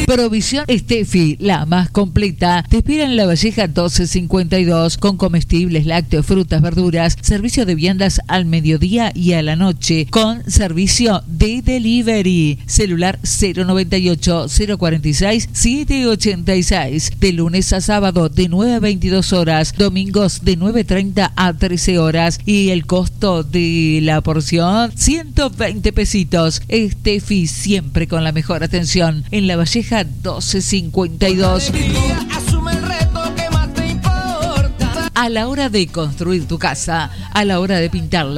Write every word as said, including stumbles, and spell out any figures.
Provisión Estefi, la más completa. Te espera en La Valleja doce cincuenta y dos con comestibles, lácteos, frutas, verduras, servicio de viandas al mediodía y a la noche con servicio de delivery. Celular cero noventa y ocho, cero cuarenta y seis, siete ochenta y seis. De lunes a sábado de nueve a veintidós horas, domingos de nueve treinta a trece horas y el costo de la porción ciento veinte pesitos. Estefi, siempre con la mejor atención. En La Valleja doce cincuenta y dos. A la hora de construir tu casa, a la hora de pintarla,